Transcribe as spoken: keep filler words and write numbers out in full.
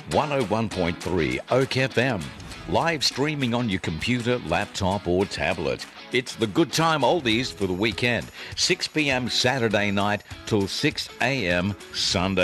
one oh one point three Oak F M. Live streaming on your computer, laptop or tablet. It's the Good Time Oldies for the weekend. six p.m. Saturday night till six a.m. Sunday.